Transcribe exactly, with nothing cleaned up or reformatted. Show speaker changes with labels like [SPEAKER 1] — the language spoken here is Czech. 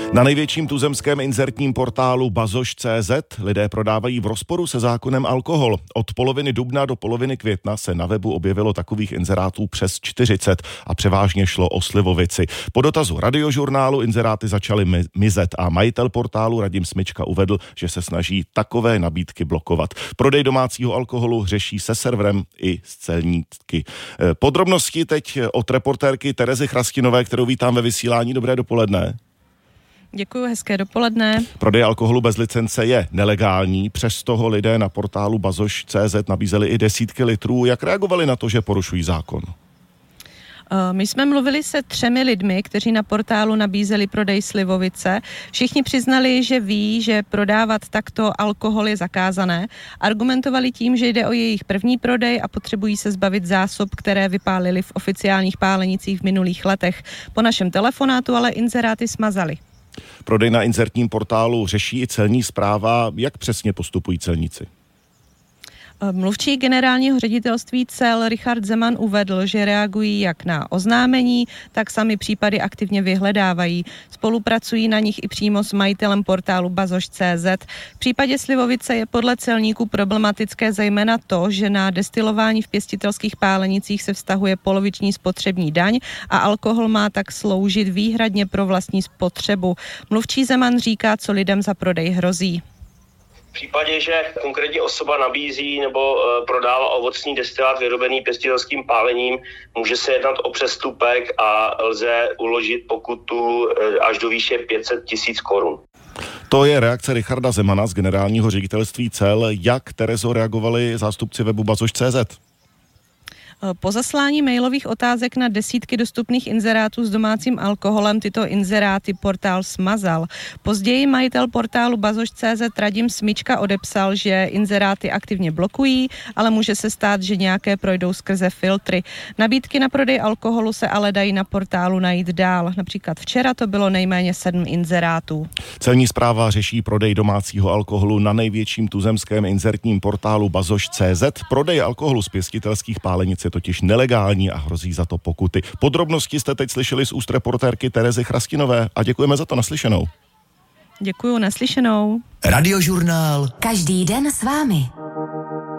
[SPEAKER 1] Na největším tuzemském inzertním portálu bazoš tečka cé zet lidé prodávají v rozporu se zákonem alkohol. Od poloviny dubna do poloviny května se na webu objevilo takových inzerátů přes čtyřicet a převážně šlo o slivovici. Po dotazu Radiožurnálu inzeráty začaly mizet a majitel portálu Radim Smyčka uvedl, že se snaží takové nabídky blokovat. Prodej domácího alkoholu řeší se serverem i s celníky. Podrobnosti teď od reportérky Terezy Chrastinové, kterou vítám ve vysílání. Dobré dopoledne.
[SPEAKER 2] Děkuji, hezké dopoledne.
[SPEAKER 1] Prodej alkoholu bez licence je nelegální, přesto ho lidé na portálu bazoš tečka cé zet nabízeli i desítky litrů. Jak reagovali na to, že porušují zákon?
[SPEAKER 2] My jsme mluvili se třemi lidmi, kteří na portálu nabízeli prodej slivovice. Všichni přiznali, že ví, že prodávat takto alkohol je zakázané. Argumentovali tím, že jde o jejich první prodej a potřebují se zbavit zásob, které vypálili v oficiálních pálenicích v minulých letech. Po našem telefonátu ale inzeráty smazali.
[SPEAKER 1] Prodej na inzertním portálu řeší i celní správa. Jak přesně postupují celníci?
[SPEAKER 2] Mluvčí generálního ředitelství cel Richard Zeman uvedl, že reagují jak na oznámení, tak sami případy aktivně vyhledávají. Spolupracují na nich i přímo s majitelem portálu bazoš tečka cé zet. V případě slivovice je podle celníků problematické zejména to, že na destilování v pěstitelských pálenicích se vztahuje poloviční spotřební daň a alkohol má tak sloužit výhradně pro vlastní spotřebu. Mluvčí Zeman říká, co lidem za prodej hrozí.
[SPEAKER 3] V případě, že konkrétní osoba nabízí nebo e, prodává ovocný destilát vyrobený pěstitelským pálením, může se jednat o přestupek a lze uložit pokutu e, až do výše pět set tisíc korun.
[SPEAKER 1] To je reakce Richarda Zemana z generálního ředitelství cel. Jak, Terezo, reagovali zástupci webu bazoš tečka cé zet?
[SPEAKER 2] Po zaslání mailových otázek na desítky dostupných inzerátů s domácím alkoholem tyto inzeráty portál smazal. Později majitel portálu bazoš tečka cé zet Radim Smyčka odepsal, že inzeráty aktivně blokují, ale může se stát, že nějaké projdou skrze filtry. Nabídky na prodej alkoholu se ale dají na portálu najít dál. Například včera to bylo nejméně sedm inzerátů.
[SPEAKER 1] Celní správa řeší prodej domácího alkoholu na největším tuzemském inzertním portálu bazoš tečka cé zet. Prodej alkoholu z pěstitelských pálenic je totiž nelegální a hrozí za to pokuty. Podrobnosti jste teď slyšeli z úst reportérky Terezy Chrastinové a děkujeme za to, naslyšenou.
[SPEAKER 2] Děkuju, naslyšenou.
[SPEAKER 4] Radiožurnál.
[SPEAKER 5] Každý den s vámi.